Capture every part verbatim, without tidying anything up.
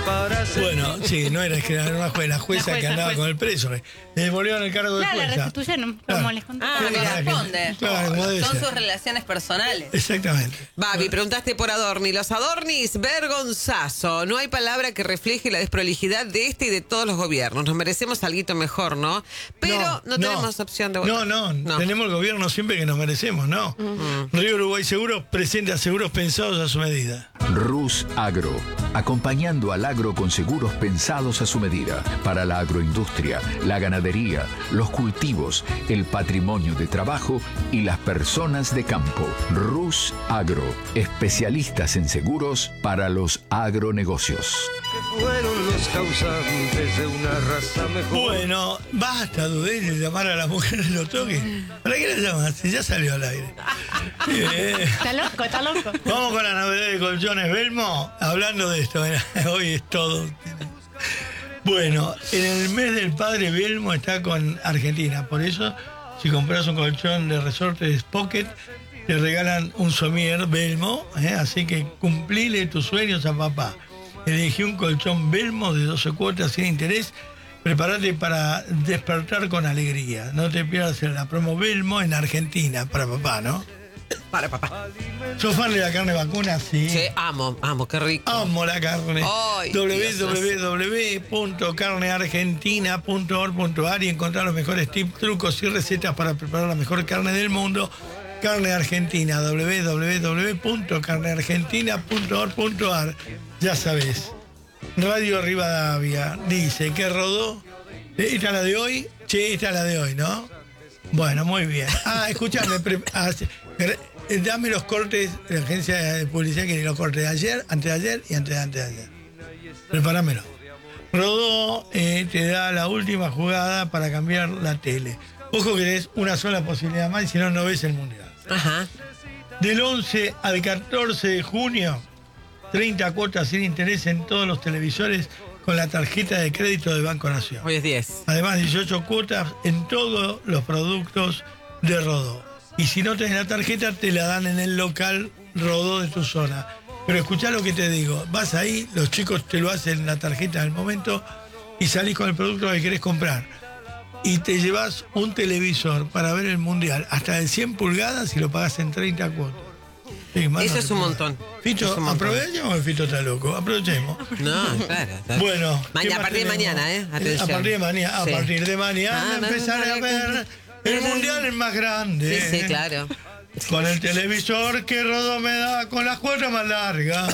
Bueno, sí, no era que era una jueza, la jueza, jueza que andaba jueza. con el preso. Le devolvieron el cargo de claro, jueza. La restituyeron, como claro. les conté. Ah, que responde. Claro, Son sus relaciones personales. Exactamente. Babi, preguntaste por Adorni. Los Adornis, vergonzazo. No hay palabra que refleje la desprolijidad de este y de todos los gobiernos. Nos merecemos algo mejor, ¿no? Pero no, no tenemos no, opción de votar. No, no, no. Tenemos el gobierno siempre que nos merecemos, ¿no? Uh-huh. Río Uruguay Seguros presenta seguros pensados a su medida. Rus Agro, acompañando al agro con seguros pensados a su medida, para la agroindustria, la ganadería, los cultivos, el patrimonio de trabajo y las personas de campo. Rus Agro, especialistas en seguros para los agronegocios. Fueron los causantes de una raza mejor. Bueno, basta, dudé de llamar a las mujeres los toques. ¿Para qué la llamas? Si ya salió al aire. Eh, está loco, está loco. Vamos con la novedad de Colchones Belmo. Hablando de esto, mira, hoy es todo. Bueno, en el mes del padre Belmo está con Argentina. Por eso, si compras un colchón de Resortes Pocket, te regalan un somier Belmo. ¿eh? Así que cumplile tus sueños a papá. Elegí un colchón Belmo de doce cuotas sin interés. Prepárate para despertar con alegría. No te pierdas en la promo Belmo en Argentina, para papá, ¿no? Para papá. ¿Sos fan de la carne vacuna? Sí. Sí, amo, amo, qué rico. Amo la carne. Ay, doble u doble u doble u punto carne argentina punto org punto a r y encontrar los mejores tips, trucos y recetas para preparar la mejor carne del mundo. Carne Argentina, doble u doble u doble u punto carne argentina punto org punto a r. Ya sabes. Radio Rivadavia dice que rodó. ¿Esta es la de hoy? Sí, esta es la de hoy, ¿no? Bueno, muy bien. Ah, escúchame, pre- ah, dame los cortes de la agencia de publicidad, que los cortes de ayer, antes de ayer y antes de antes de ayer. Prepáramelo. Rodó eh, te da la última jugada para cambiar la tele. Ojo que tenés una sola posibilidad más y si no, no ves el mundial. Ajá. Del once al catorce de junio, treinta cuotas sin interés en todos los televisores con la tarjeta de crédito de Banco Nación. Hoy es diez. Además, dieciocho cuotas en todos los productos de Rodó. Y si no tenés la tarjeta, te la dan en el local Rodó de tu zona. Pero escuchá lo que te digo. Vas ahí, los chicos te lo hacen en la tarjeta del momento y salís con el producto que querés comprar. Y te llevas un televisor para ver el mundial hasta de cien pulgadas y lo pagás en treinta cuotas. Sí, eso es un montón. Fito, ¿aprovechemos o el Fito está loco? Aprovechemos. No, claro. Está... Bueno, mañana, a partir de mañana, ¿eh? Atención. A partir de mañana, sí. a partir de mañana ah, empezaré a ver el mundial es más grande. Sí, sí, claro. Con el televisor que Rodó me da, con las cuotas más largas.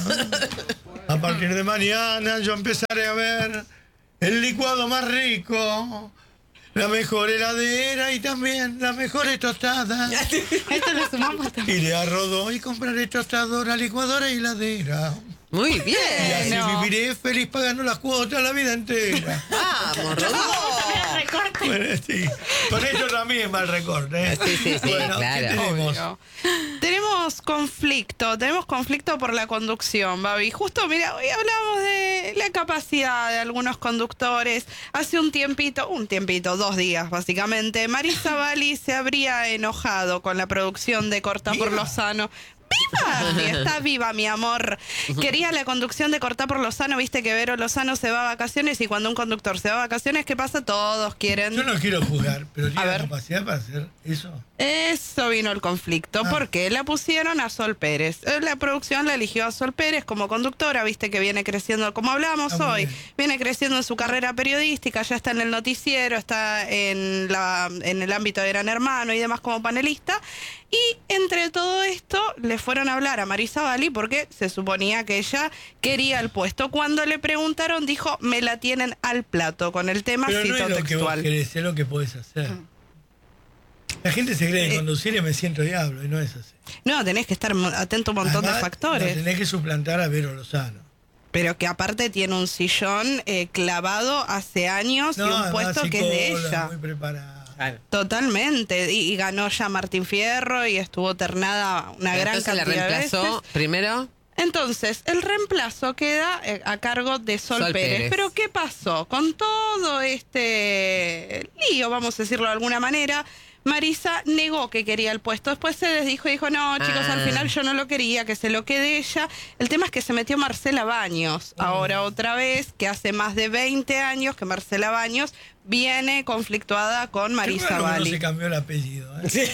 A partir de mañana yo empezaré a ver el licuado más rico, la mejor heladera y también las mejores tostadas. Esto lo sumamos también. Iré a Rodó y compraré tostadora, licuadora y heladera. Muy bien. Y así no. viviré feliz pagando las cuotas la vida entera. Vamos, Rodó. Bueno, sí. Con esto también va el recorte. ¿eh? Sí, sí, sí, bueno, claro. ¿qué tenemos? Obvio. Tenemos conflicto, tenemos conflicto por la conducción, Babi. Justo, mira, hoy hablamos de la capacidad de algunos conductores. Hace un tiempito, un tiempito, dos días básicamente, Marisa Bali se habría enojado con la producción de Cortá por Lozano. ¡Viva! Y está viva, mi amor. Quería la conducción de Cortá por Lozano. Viste que Vero Lozano se va a vacaciones y cuando un conductor se va a vacaciones, ¿qué pasa? Todos quieren... Yo no quiero juzgar, pero ¿tiene A la ver. capacidad para hacer eso? Eso vino el conflicto, Ah. porque la pusieron a Sol Pérez. Eh, La producción la eligió a Sol Pérez como conductora, viste que viene creciendo, como hablamos Ah, muy hoy, bien. viene creciendo en su carrera periodística, ya está en el noticiero, está en, la, en el ámbito de Gran Hermano y demás como panelista. Y entre todo esto le fueron a hablar a Marisa Bali porque se suponía que ella quería el puesto. Cuando le preguntaron dijo, me la tienen al plato, con el tema Pero no cito es lo que vos textual. querés, es lo que podés hacer. La gente se cree que Eh. conducir y me siento diablo, y no es así. No, tenés que estar atento a un montón Además, de factores. no tenés que suplantar a Vero Lozano. Pero que aparte tiene un sillón eh, clavado hace años y un además, puesto que es de psicóloga, ella. muy preparada. Claro. Totalmente. Y, y ganó ya Martín Fierro y estuvo ternada una gran Entonces la cantidad de reemplazó veces. primero. Entonces, el reemplazo queda eh, a cargo de Sol, Sol Pérez. Pérez. Pero ¿qué pasó? Con todo este lío, vamos a decirlo de alguna manera, Marisa negó que quería el puesto. Después se les dijo y dijo, no, chicos, Ah. al final yo no lo quería, que se lo quede ella. El tema es que se metió Marcela Baños, ahora otra vez, que hace más de veinte años que Marcela Baños viene conflictuada con Marisa Qué raro que Bali. no se cambió el apellido. ¿eh?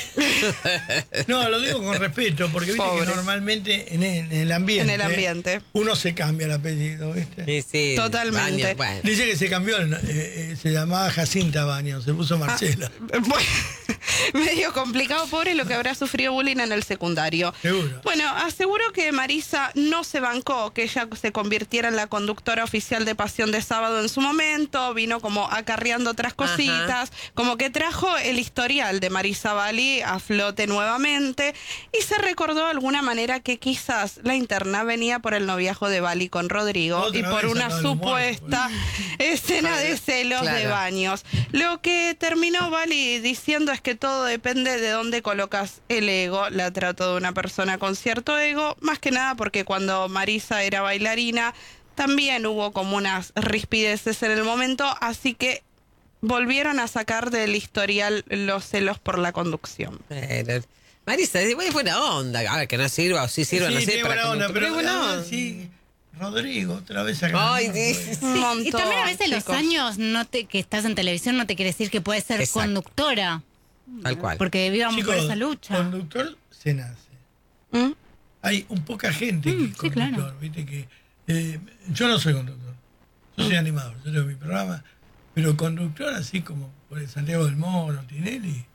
No, lo digo con respeto, porque viste Pobre. que normalmente en el, en el ambiente. En el ambiente. Uno se cambia el apellido, ¿viste? Sí, sí. Totalmente. Baños, bueno. Dice que se cambió, el- eh, eh, se llamaba Jacinta Baños, se puso Marcela. Bueno, medio complicado, pobre, lo que habrá sufrido bullying en el secundario. Seguro. Bueno, aseguro que Marisa no se bancó que ella se convirtiera en la conductora oficial de Pasión de Sábado en su momento, vino como acarreando otras cositas, como que trajo el historial de Marisa Bali a flote nuevamente y se recordó de alguna manera que quizás la interna venía por el noviazgo de Bali con Rodrigo Otra y por vez una acá el humor, supuesta escena de celos de Claro. Baños. Lo que terminó Bali diciendo es que todo depende de dónde colocas el ego. La trató de una persona con cierto ego, más que nada porque cuando Marisa era bailarina también hubo como unas rispideces en el momento, así que volvieron a sacar del historial los celos por la conducción. Bueno, Marisa, es es buena onda. A ver, que no sirva o sí sirva, sí, no sé. tiene para buena onda, conductor, pero es buena ah, onda. sí, Rodrigo, otra vez acá. Ay, sí. Un Y montón, también a veces los chicos. años no te, que estás en televisión no te quiere decir que puedes ser Exacto. conductora. Tal cual. Porque vivíamos Chicos, por esa lucha. conductor se nace. ¿Mm? Hay un poca gente que Mm, es sí, conductor, claro. ¿viste? Que, eh, yo no soy conductor, yo Mm. soy animador, yo tengo mi programa, pero conductor así como por el Santiago del Moro, Tinelli,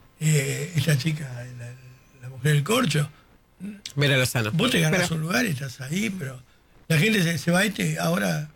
eh, esta chica, la, la mujer del corcho, Mira Lozano. vos te ganás Pero- un lugar y estás ahí, pero la gente se, se va y te, ahora,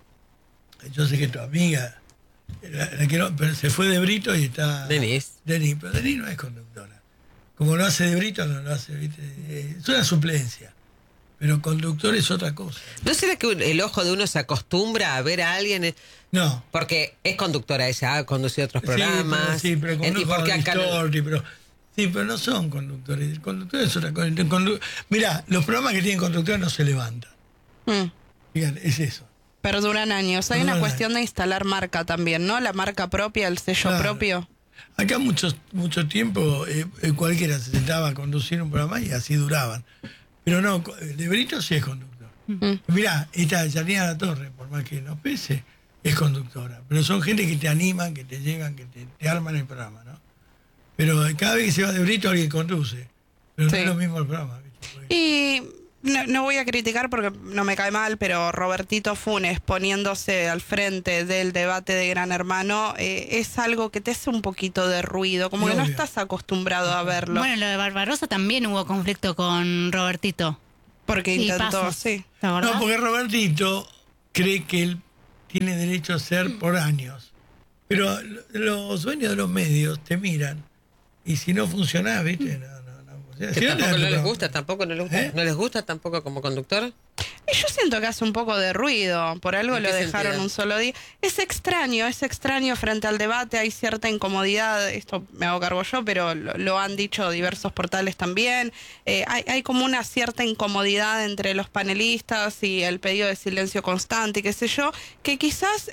yo sé que tu amiga, la, la quiero, pero se fue de Brito y está... Denis. Denis, pero Denis no es conductora. Como lo hace de Brito, no lo hace, ¿viste? Eh, es una suplencia. Pero conductor es otra cosa. ¿No será que un- el ojo de uno se acostumbra a ver a alguien? eh? No. Porque es conductora ella, ha conducido otros Sí, pero- programas. Sí, pero Eh, ¿y condujo por qué a acá no? Ristorti, pero, sí, pero no son conductores. El conductor es otra cosa. El condu- Mirá, los programas que tienen conductores no se levantan. Mm. Fíjate, es eso. Perduran años. Hay una Perduran cuestión de instalar marca también, ¿no? La marca propia, el sello Claro. propio. Acá mucho, mucho tiempo eh, eh, cualquiera se sentaba a conducir un programa y así duraban. Pero no, co- de Brito sí es conductor. Mm. Mirá, esta Janina La Torre, por más que no pese, es conductora. Pero son gente que te animan, que te llegan, que te, te arman el programa, ¿no? Pero cada vez que se va de Brito alguien conduce. Pero Sí. no es lo mismo el programa, ¿viste? Porque- Y no, no voy a criticar porque no me cae mal, pero Robertito Funes poniéndose al frente del debate de Gran Hermano eh, es algo que te hace un poquito de ruido, como Sí, que no obvio. estás acostumbrado a verlo. Bueno, lo de Barbarosa también hubo conflicto con Robertito. porque Sí, intentó, pasos. sí. ¿Te acordás? No, porque Robertito cree que él tiene derecho a ser por años. Pero lo- los dueños de los medios te miran y si no funcionás, ¿viste? No, no, no. O sea, Que si no, tampoco te- no les no- gusta, tampoco no les gusta. ¿Eh? ¿No les gusta tampoco como conductor? Y yo siento que hace un poco de ruido, por algo ¿En lo qué dejaron sentido? un solo día. Es extraño, es extraño frente al debate, hay cierta incomodidad, esto me hago cargo yo, pero lo, lo han dicho diversos portales también. Eh, hay, hay como una cierta incomodidad entre los panelistas y el pedido de silencio constante y qué sé yo, que quizás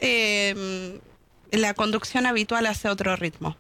eh, la conducción habitual hace otro ritmo.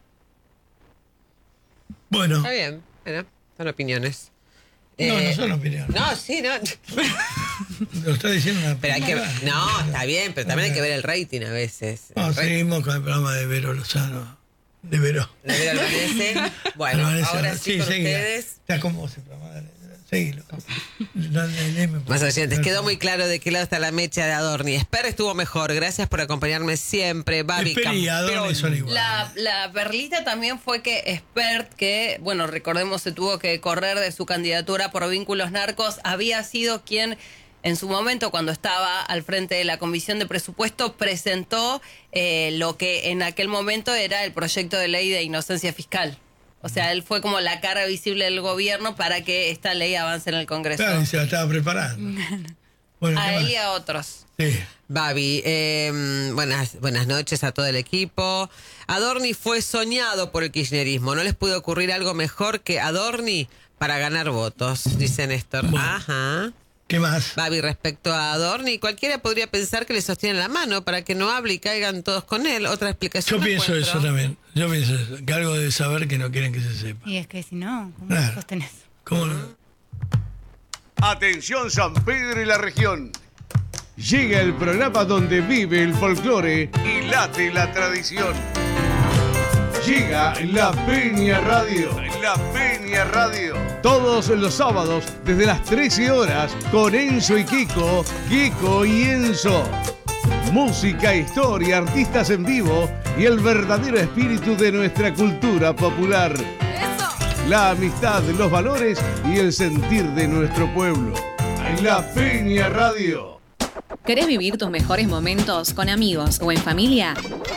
Bueno, Está bien, bueno, son opiniones. no, Eh, no son opiniones. No, sí, no. Lo está diciendo una Pero hay que persona. no, está bien, pero también hay que ver el rating a veces. No, El rating. seguimos con el programa de Vero Lozano. De Vero. La Vera Albanese. Bueno, Albanese, ahora sí, con seguila. ustedes. Está como ese programa. dale, Seguilo. Dale, léeme, por Más favor. oyentes, quedó muy claro de qué lado está la mecha de Adorni. Esper estuvo mejor. Gracias por acompañarme siempre. Babi, Esper y Adorni campeón. son iguales. La, la perlita también fue que Espert, que, bueno, recordemos, se tuvo que correr de su candidatura por vínculos narcos, había sido quien en su momento, cuando estaba al frente de la Comisión de Presupuesto, presentó eh, lo que en aquel momento era el proyecto de ley de inocencia fiscal. O sea, él fue como la cara visible del gobierno para que esta ley avance en el Congreso. Claro, y se la estaba preparando. Bueno, A ¿qué él más? y a otros. Sí. Babi, eh, buenas, buenas noches a todo el equipo. Adorni fue soñado por el kirchnerismo. ¿No les puede ocurrir algo mejor que Adorni para ganar votos? Dice Néstor. Bueno. Ajá. ¿Qué más? Babi, respecto a Adorni, cualquiera podría pensar que le sostiene la mano para que no hable y caigan todos con él. Otra explicación. Yo pienso encuentro. eso también. Yo pienso eso. Que algo de saber que no quieren que se sepa. Y es que si no, ¿cómo Claro. lo sostenés? ¿Cómo no? Atención San Pedro y la región. Llega el programa donde vive el folclore y late la tradición. Llega La Peña Radio. La Peña Radio. Todos los sábados desde las trece horas con Enzo y Kiko, Kiko y Enzo. Música, historia, artistas en vivo y el verdadero espíritu de nuestra cultura popular. La amistad, los valores y el sentir de nuestro pueblo. La Peña Radio. ¿Querés vivir tus mejores momentos con amigos o en familia?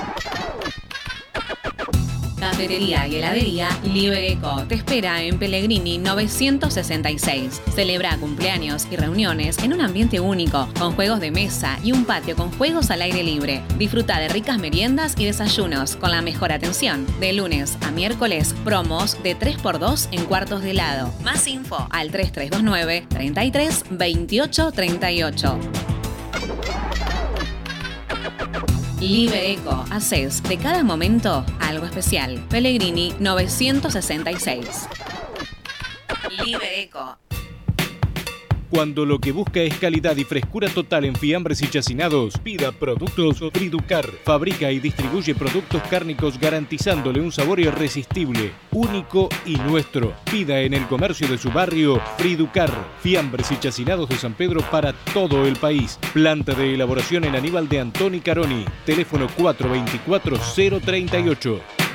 Cafetería y heladería Libereco te espera en Pellegrini novecientos sesenta y seis. Celebra cumpleaños y reuniones en un ambiente único, con juegos de mesa y un patio con juegos al aire libre. Disfruta de ricas meriendas y desayunos con la mejor atención. De lunes a miércoles, promos de tres por dos en cuartos de helado. Más info al tres tres dos nueve, treinta y tres, veintiocho, treinta y ocho. Libereco, haces de cada momento algo especial. Pellegrini novecientos sesenta y seis. Libereco. Cuando lo que busca es calidad y frescura total en fiambres y chacinados, pida Productos Friducar. Fabrica y distribuye productos cárnicos garantizándole un sabor irresistible, único y nuestro. Pida en el comercio de su barrio Friducar. Fiambres y chacinados de San Pedro para todo el país. Planta de elaboración en Aníbal de Antoni Caroni. Teléfono cuatro veinticuatro, cero treinta y ocho.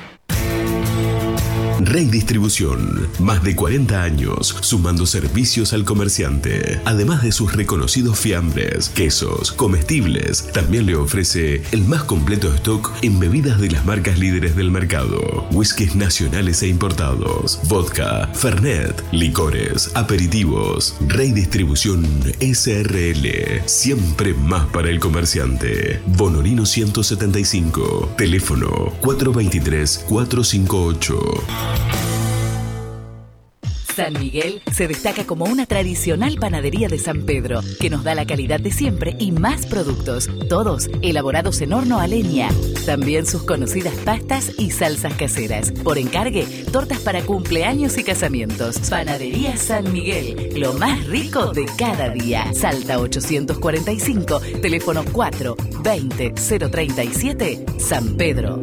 Rey Distribución, más de cuarenta años sumando servicios al comerciante. Además de sus reconocidos fiambres, quesos, comestibles, también le ofrece el más completo stock en bebidas de las marcas líderes del mercado. Whiskies nacionales e importados, vodka, fernet, licores, aperitivos. Rey Distribución S R L, siempre más para el comerciante. Bonolino ciento setenta y cinco, teléfono cuatro veintitrés, cuatro cincuenta y ocho. San Miguel se destaca como una tradicional panadería de San Pedro, que nos da la calidad de siempre y más productos, todos elaborados en horno a leña. También sus conocidas pastas y salsas caseras. Por encargue, tortas para cumpleaños y casamientos. Panadería San Miguel, lo más rico de cada día. Salta ochocientos cuarenta y cinco, teléfono cuatro veinte, cero treinta y siete, San Pedro.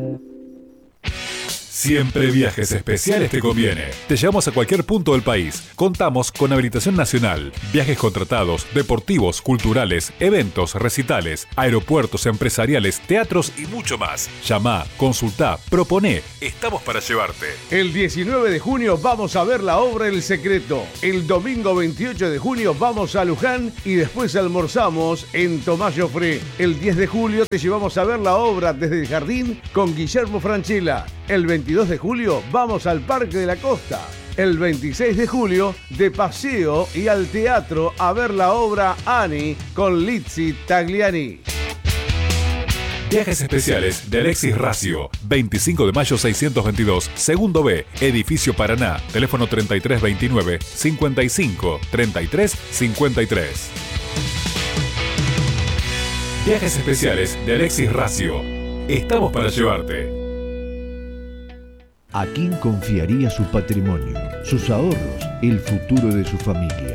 Siempre Viajes Especiales te conviene. Te llevamos a cualquier punto del país. Contamos con habilitación nacional, viajes contratados, deportivos, culturales, eventos, recitales, aeropuertos empresariales, teatros y mucho más. Llama, consultá, proponé. Estamos para llevarte. El diecinueve de junio vamos a ver la obra El Secreto. El domingo veintiocho de junio vamos a Luján y después almorzamos en Tomás Joffre. El diez de julio te llevamos a ver la obra Desde el Jardín con Guillermo Francella. El veintidós de julio vamos al Parque de la Costa. El veintiséis de julio de paseo y al teatro a ver la obra Annie con Lizzy Tagliani. Viajes Especiales de Alexis Racio. veinticinco de mayo seiscientos veintidós, segundo B, Edificio Paraná. Teléfono treinta y tres veintinueve, cincuenta y cinco, treinta y tres, cincuenta y tres. Viajes Especiales de Alexis Racio. Estamos para llevarte. ¿A quién confiaría su patrimonio, sus ahorros, el futuro de su familia?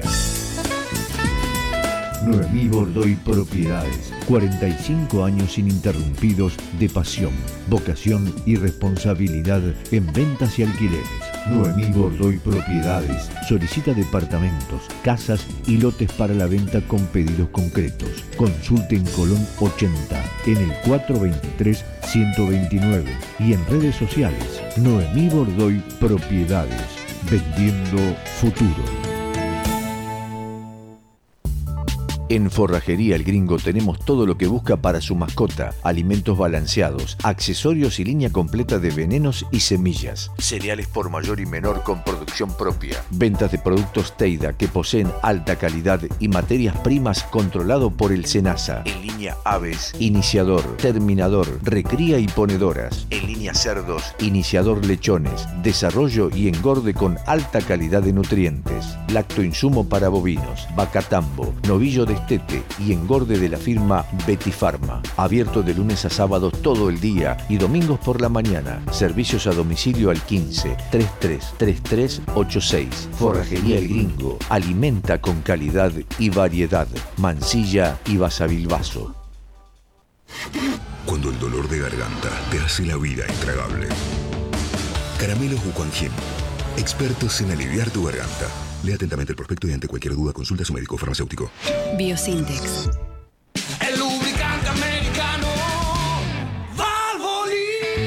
Noemí Bordoy Propiedades. cuarenta y cinco años ininterrumpidos de pasión, vocación y responsabilidad en ventas y alquileres. Noemí Bordoy Propiedades solicita departamentos, casas y lotes para la venta con pedidos concretos. Consulte en Colón ochenta, en el cuatro veintitrés, ciento veintinueve y en redes sociales. Noemí Bordoy Propiedades, vendiendo futuro. En Forrajería El Gringo tenemos todo lo que busca para su mascota, alimentos balanceados, accesorios y línea completa de venenos y semillas, cereales por mayor y menor con producción propia, ventas de productos Teida que poseen alta calidad y materias primas controlado por el SENASA. En línea aves, iniciador, terminador, recría y ponedoras. En línea cerdos, iniciador lechones, desarrollo y engorde con alta calidad de nutrientes, lactoinsumo para bovinos, vacatambo, novillo de estete y engorde de la firma Betifarma. Abierto de lunes a sábado todo el día y domingos por la mañana. Servicios a domicilio al quince, treinta y tres treinta y tres ochenta y seis. Forrajería El Gringo. Alimenta con calidad y variedad. Mansilla y Basavilbaso. Cuando el dolor de garganta te hace la vida intragable. Caramelos Wuquanjin. Expertos en aliviar tu garganta. Lea atentamente el prospecto y ante cualquier duda consulta a su médico farmacéutico. Biosintex. El lubricante americano Valvoline.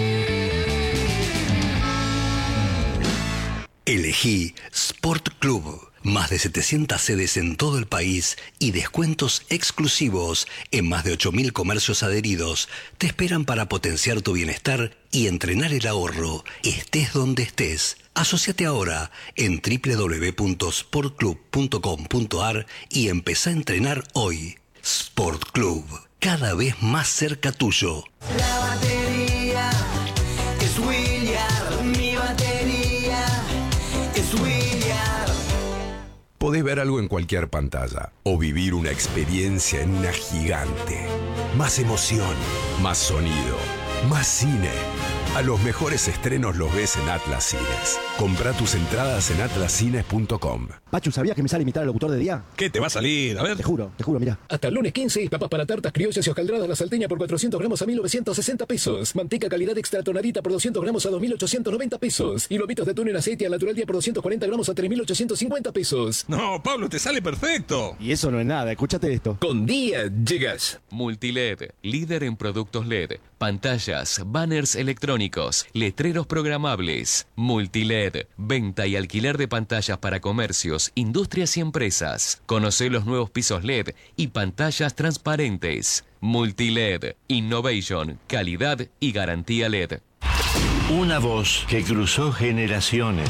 Elegí Sport Club. Más de setecientas sedes en todo el país y descuentos exclusivos en más de ocho mil comercios adheridos te esperan para potenciar tu bienestar y entrenar el ahorro, estés donde estés. Asociate ahora en doble u doble u doble u punto sport club punto com punto a r y empezá a entrenar hoy. Sport Club, cada vez más cerca tuyo. La batería es Williard, mi batería es Williard. Podés ver algo en cualquier pantalla o vivir una experiencia en una gigante. Más emoción, más sonido, más cine. A los mejores estrenos los ves en Atlas Cines. Comprá tus entradas en atlas cines punto com. Pachu, ¿sabías que me sale imitar al locutor de día? ¿Qué te va a salir? A ver. Te juro, te juro, mira. Hasta el lunes quince, papas para tartas criollas y hoskaldradas La Salteña por cuatrocientos gramos a mil novecientos sesenta pesos. Manteca calidad extra tonadita por doscientos gramos a dos mil ochocientos noventa pesos. Y lobitos de atún en aceite al natural día por doscientos cuarenta gramos a tres mil ochocientos cincuenta pesos. No, Pablo, te sale perfecto. Y eso no es nada, escúchate esto. Con día llegas. Multiled, líder en productos L E D, pantallas, banners electrónicos, letreros programables. Multiled, venta y alquiler de pantallas para comercios, industrias y empresas. Conoce los nuevos pisos L E D y pantallas transparentes. Multiled, innovation, calidad y garantía L E D. Una voz que cruzó generaciones.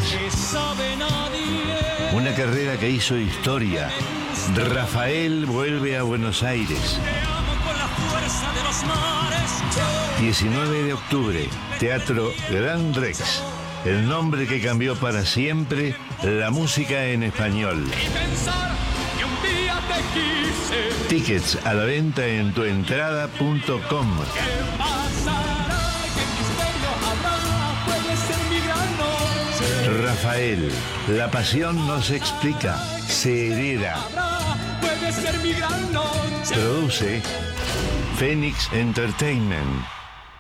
Una carrera que hizo historia. Rafael vuelve a Buenos Aires. diecinueve de octubre, Teatro Gran Rex. El nombre que cambió para siempre la música en español. Tickets a la venta en tuentrada punto com. Rafael, la pasión no se explica, se hereda. Produce Phoenix Entertainment.